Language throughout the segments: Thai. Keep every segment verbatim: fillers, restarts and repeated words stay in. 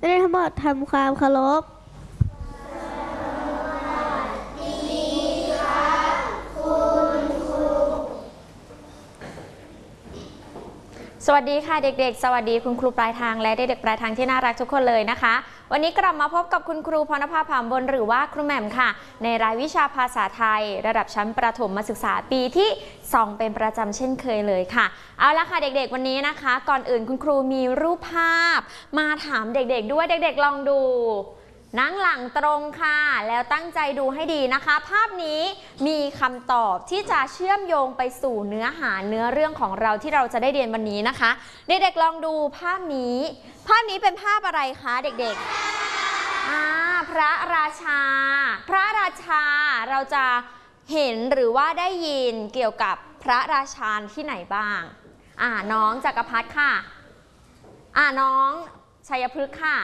ได้ทั้งหมดทำความเคารพสวัสดีค่ะเด็กๆสวัสดีคุณครูปลายทางและเด็กๆปลายทางที่น่ารักทุกคนเลยนะคะวันนี้กลับมาพบกับคุณครูพรณภาผามบนหรือว่าครูแหม่มค่ะในรายวิชาภาษาไทยระดับชั้นประถมศึกษาปีที่สองเป็นประจำเช่นเคยเลยค่ะเอาละค่ะเด็กๆวันนี้นะคะก่อนอื่นคุณครูมีรูปภาพมาถามเด็กๆด้วยเด็กๆลองดูนั่งหลังตรงค่ะแล้วตั้งใจดูให้ดีนะคะภาพนี้มีคำตอบที่จะเชื่อมโยงไปสู่เนื้อหาเนื้อเรื่องของเราที่เราจะได้เรียนวันนี้นะคะเด็กๆลองดูภาพนี้ภาพนี้เป็นภาพอะไรคะเด็กๆอ่าพระราชาพระราชาเราจะเห็นหรือว่าได้ยินเกี่ยวกับพระราชาที่ไหนบ้างอ่าน้องจักรพรรดิค่ะอ่าน้องชัยพฤกษ์ค่ะ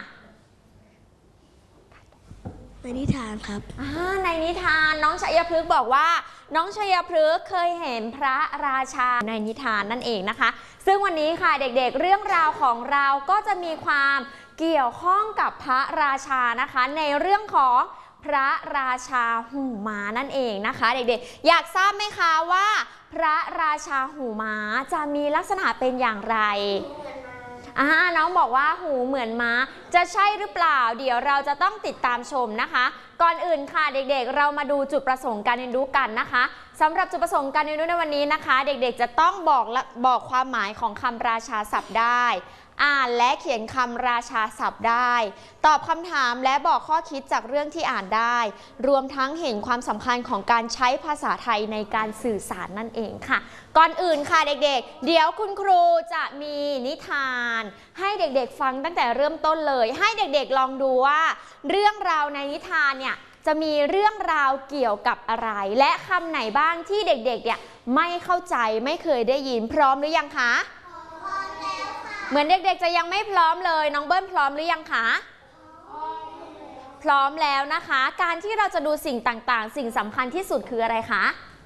ในนิทานครับในนิทานน้องชัยพฤกษ์บอกว่าน้องชัยพฤกษ์เคยเห็นพระราชาในนิทานนั่นเองนะคะซึ่งวันนี้ค่ะเด็กๆเรื่องราวของเราก็จะมีความเกี่ยวข้องกับพระราชานะคะในเรื่องของพระราชาหูม้านั่นเองนะคะเด็กๆอยากทราบไหมคะว่าพระราชาหูม้าจะมีลักษณะเป็นอย่างไรอ่าน้องบอกว่าหูเหมือนม้าจะใช่หรือเปล่าเดี๋ยวเราจะต้องติดตามชมนะคะก่อนอื่นค่ะเด็กๆเรามาดูจุดประสงค์การเรียนรู้กันนะคะสำหรับจุดประสงค์การเรียนรู้ในวันนี้นะคะเด็กๆจะต้องบอกบอกความหมายของคำราชาศัพท์ได้อ่านและเขียนคำราชาศัพท์ได้ตอบคำถามและบอกข้อคิดจากเรื่องที่อ่านได้รวมทั้งเห็นความสำคัญของการใช้ภาษาไทยในการสื่อสารนั่นเองค่ะก่อนอื่นค่ะเด็กๆเดี๋ยวคุณครูจะมีนิทานให้เด็กๆฟังตั้งแต่เริ่มต้นเลยให้เด็กๆลองดูว่าเรื่องราวในนิทานเนี่ยจะมีเรื่องราวเกี่ยวกับอะไรและคำไหนบ้างที่เด็กๆเนี่ยไม่เข้าใจไม่เคยได้ยินพร้อมหรือยังคะเหมือนเด็กๆจะยังไม่พร้อมเลยน้องเบิ้ลพร้อมหรือยังคะพร้อมแล้วนะคะการที่เราจะดูสิ่งต่างๆสิ่งสำคัญที่สุดคืออะไรคะ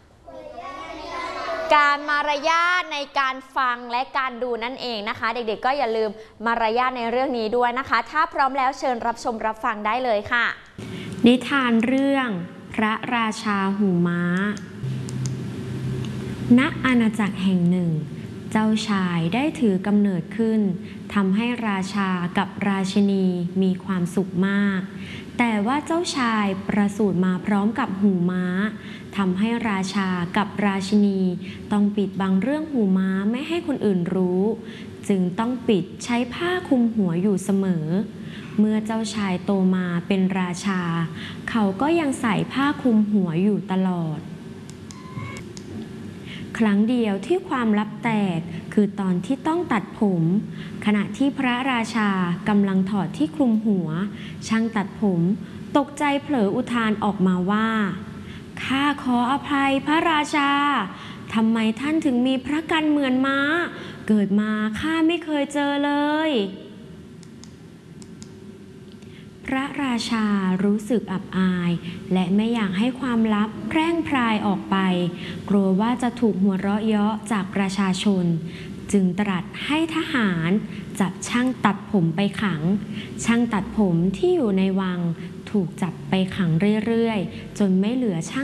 การมารยาทในการฟังและการดูนั่นเองนะคะเด็กๆก็อย่าลืมมารยาทในเรื่องนี้ด้วยนะคะถ้าพร้อมแล้วเชิญรับชมรับฟังได้เลยค่ะนิทานเรื่องพระราชาหูม้าณอาณาจักรแห่งหนึ่งเจ้าชายได้ถือกำเนิดขึ้นทำให้ราชากับราชินีมีความสุขมากแต่ว่าเจ้าชายประสูติมาพร้อมกับหูม้าทำให้ราชากับราชินีต้องปิดบังเรื่องหูม้าไม่ให้คนอื่นรู้จึงต้องปิดใช้ผ้าคลุมหัวอยู่เสมอเมื่อเจ้าชายโตมาเป็นราชาเขาก็ยังใส่ผ้าคลุมหัวอยู่ตลอดครั้งเดียวที่ความลับแตกคือตอนที่ต้องตัดผมขณะที่พระราชากำลังถอดที่คลุมหัวช่างตัดผมตกใจเผลออุทานออกมาว่าข้าขออภัยพระราชาทำไมท่านถึงมีพระกรรณเหมือนม้าเกิดมาข้าไม่เคยเจอเลยพระราชารู้สึกอับอายและไม่อยากให้ความลับแพร่งพรายออกไปกลัวว่าจะถูกหัวเราะเยาะจากประชาชนจึงตรัสให้ทหารจับช่างตัดผมไปขังช่างตัดผมที่อยู่ในวังถูกจับไปขังเรื่อยๆจนไม่เหลือช่าง